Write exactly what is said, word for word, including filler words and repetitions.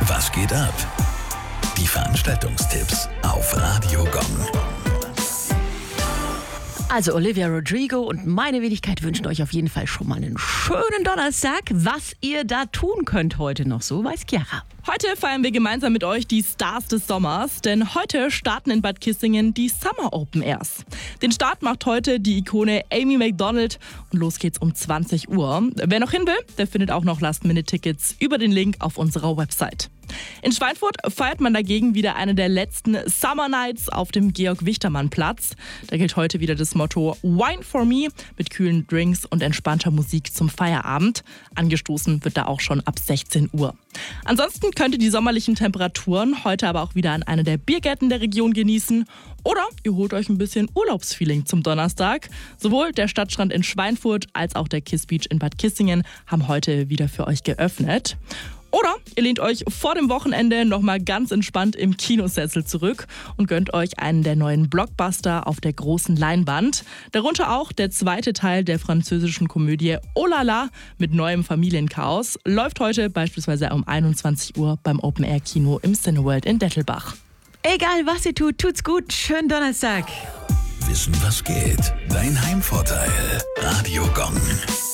Was geht ab? Die Veranstaltungstipps auf Radio Gong. Also Olivia Rodrigo und meine Wenigkeit wünschen euch auf jeden Fall schon mal einen schönen Donnerstag. Was ihr da tun könnt heute noch so, weiß Chiara. Heute feiern wir gemeinsam mit euch die Stars des Sommers, denn heute starten in Bad Kissingen die Summer Open Airs. Den Start macht heute die Ikone Amy Macdonald und los geht's um zwanzig Uhr. Wer noch hin will, der findet auch noch Last-Minute-Tickets über den Link auf unserer Website. In Schweinfurt feiert man dagegen wieder eine der letzten Summer Nights auf dem Georg-Wichtermann-Platz. Da gilt heute wieder das Motto Wine for me mit kühlen Drinks und entspannter Musik zum Feierabend. Angestoßen wird da auch schon ab sechzehn Uhr. Ansonsten könnt ihr die sommerlichen Temperaturen heute aber auch wieder an einer der Biergärten der Region genießen. Oder ihr holt euch ein bisschen Urlaubsfeeling zum Donnerstag. Sowohl der Stadtstrand in Schweinfurt als auch der Kiss Beach in Bad Kissingen haben heute wieder für euch geöffnet. Oder ihr lehnt euch vor dem Wochenende nochmal ganz entspannt im Kinosessel zurück und gönnt euch einen der neuen Blockbuster auf der großen Leinwand. Darunter auch der zweite Teil der französischen Komödie Oh la la mit neuem Familienchaos. Läuft heute beispielsweise um einundzwanzig Uhr beim Open-Air-Kino im Cineworld in Dettelbach. Egal was ihr tut, tut's gut. Schönen Donnerstag. Wissen, was geht? Dein Heimvorteil. Radio Gong.